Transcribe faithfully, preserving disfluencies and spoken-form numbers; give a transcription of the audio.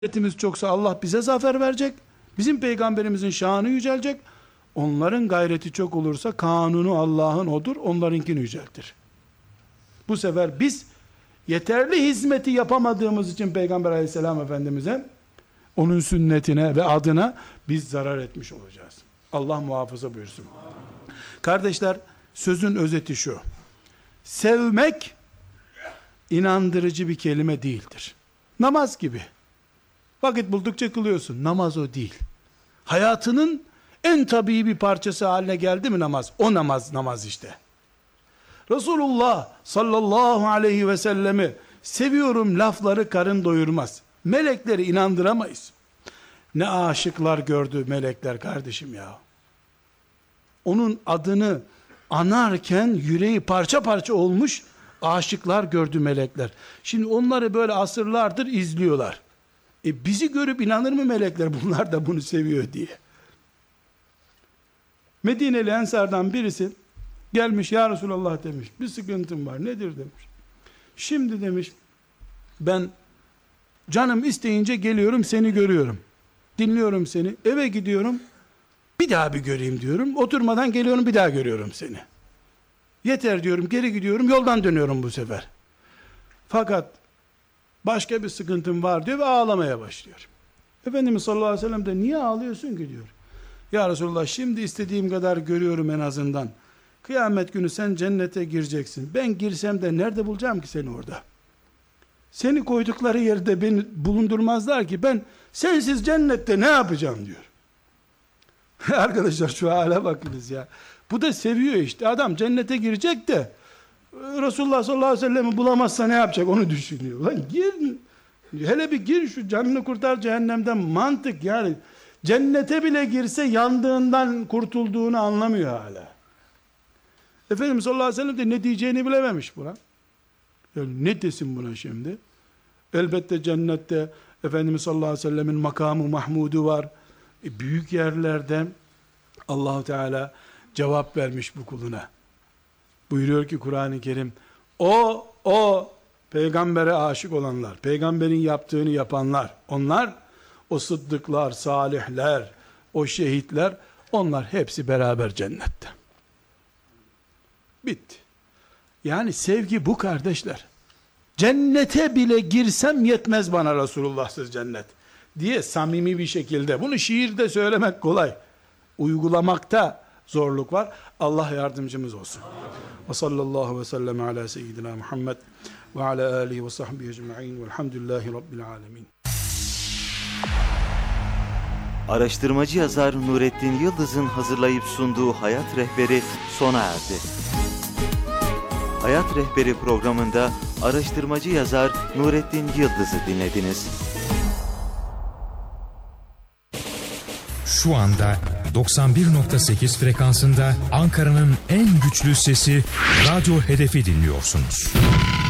Gayretimiz çoksa Allah bize zafer verecek. Bizim peygamberimizin şanı yücelecek. Onların gayreti çok olursa kanunu Allah'ın odur. Onlarınkini yüceltir. Bu sefer biz yeterli hizmeti yapamadığımız için Peygamber aleyhisselam efendimize, onun sünnetine ve adına biz zarar etmiş olacağız. Allah muhafaza buyursun. Kardeşler, sözün özeti şu: sevmek inandırıcı bir kelime değildir. Namaz gibi. Vakit buldukça kılıyorsun. Namaz o değil. Hayatının en tabii bir parçası haline geldi mi namaz? O namaz, namaz işte. Resulullah sallallahu aleyhi ve sellemi seviyorum lafları karın doyurmaz. Melekleri inandıramayız. Ne aşıklar gördü melekler kardeşim ya. Onun adını anarken yüreği parça parça olmuş aşıklar gördü melekler. Şimdi onları böyle asırlardır izliyorlar. E bizi görüp inanır mı melekler bunlar da bunu seviyor diye? Medineli Ensar'dan birisi gelmiş, ya Resulallah demiş, bir sıkıntım var, nedir demiş. Şimdi demiş, ben canım isteyince geliyorum, seni görüyorum. Dinliyorum seni, eve gidiyorum, bir daha bir göreyim diyorum. Oturmadan geliyorum, bir daha görüyorum seni. Yeter diyorum, geri gidiyorum, yoldan dönüyorum bu sefer. Fakat başka bir sıkıntım var diyor ve ağlamaya başlıyor. Efendimiz sallallahu aleyhi ve sellem de niye ağlıyorsun ki diyor. Ya Resulallah, şimdi istediğim kadar görüyorum en azından. Kıyamet günü sen cennete gireceksin. Ben girsem de nerede bulacağım ki seni orada? Seni koydukları yerde beni bulundurmazlar ki, ben sensiz cennette ne yapacağım diyor. Arkadaşlar şu hale bakınız ya. Bu da seviyor işte. Adam cennete girecek de Resulullah sallallahu aleyhi ve sellem'i bulamazsa ne yapacak onu düşünüyor. Lan gir, hele bir gir, şu canını kurtar cehennemden, mantık yani. Cennete bile girse yandığından kurtulduğunu anlamıyor hala. Efendimiz sallallahu aleyhi ve sellem de ne diyeceğini bilememiş buna. Yani ne desin buna şimdi? Elbette cennette Efendimiz sallallahu aleyhi ve sellemin makamı mahmudu var. E, büyük yerlerde Allah-u Teala cevap vermiş bu kuluna. Buyuruyor ki Kur'an-ı Kerim, o, o peygambere aşık olanlar, peygamberin yaptığını yapanlar, onlar, o sıddıklar, salihler, o şehitler, onlar hepsi beraber cennette. Bitti. Yani sevgi bu kardeşler. Cennete bile girsem yetmez bana Resulullah'sız cennet diye samimi bir şekilde. Bunu şiirde söylemek kolay. Uygulamakta zorluk var. Allah yardımcımız olsun. Ve sallallahu ve sellem ala seyyidina Muhammed ve ala alihi ve sahbihi ecma'in velhamdülillahi rabbil alemin. Araştırmacı yazar Nurettin Yıldız'ın hazırlayıp sunduğu Hayat Rehberi sona erdi. Hayat Rehberi programında araştırmacı yazar Nurettin Yıldız'ı dinlediniz. Şu anda doksan bir nokta sekiz frekansında Ankara'nın en güçlü sesi Radyo Hedef'i dinliyorsunuz.